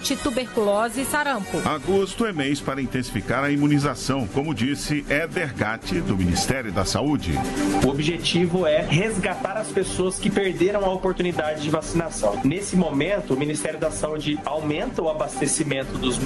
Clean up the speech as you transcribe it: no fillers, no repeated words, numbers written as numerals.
hepatite, tuberculose e sarampo. Agosto é mês para intensificar a imunização, como disse Éder Gatti, do Ministério da Saúde. O objetivo é resgatar as pessoas que perderam a oportunidade de vacinação. Nesse momento, o Ministério da Saúde aumenta o abastecimento dos